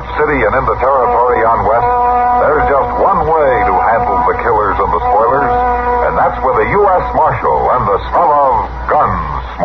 city and in the territory on west, there's just one way to handle the killers and the spoilers, and that's with a U.S. Marshal and the smell of guns.